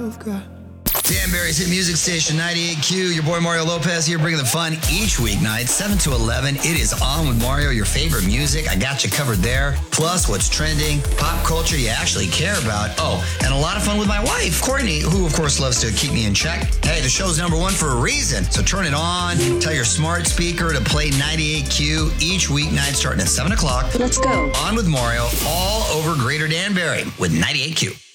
of God. Danbury's hit music station 98Q. Your boy Mario Lopez here, bringing the fun each weeknight, 7 to 11. It is On with Mario, your favorite music. I got you covered there. Plus, what's trending, pop culture you actually care about. Oh, and a lot of fun with my wife, Courtney, who of course loves to keep me in check. Hey, the show's number one for a reason. So turn it on. Tell your smart speaker to play 98Q each weeknight starting at 7 o'clock. Let's go. On with Mario, all over Greater Danbury with 98Q.